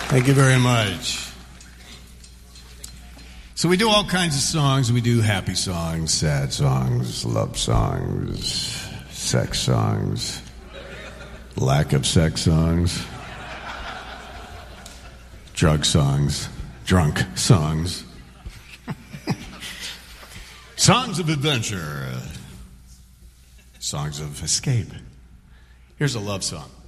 Thank you very much. So we do all kinds of songs. We do happy songs, sad songs, love songs, sex songs, lack of sex songs, drug songs, drunk songs, songs of adventure, songs of escape. Here's a love song.